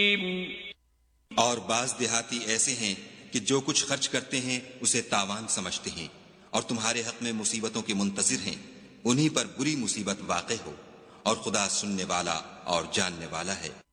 और बाज देहाती ऐसे हैं कि जो कुछ खर्च करते हैं उसे तावान समझते हैं और तुम्हारे हक में मुसीबतों के मुंतजिर हैं, उन्हीं पर बुरी मुसीबत वाक़े हो, और खुदा सुनने वाला और जानने वाला है।